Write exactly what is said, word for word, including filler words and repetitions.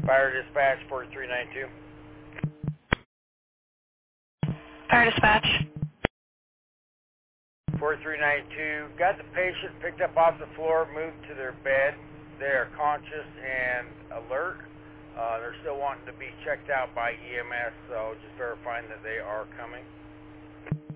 Fire dispatch forty-three ninety-two. Fire dispatch. forty-three ninety-two. Got the patient picked up off the floor, moved to their bed. They are conscious and alert. Uh, they're still wanting to be checked out by E M S, so just verifying that they are coming.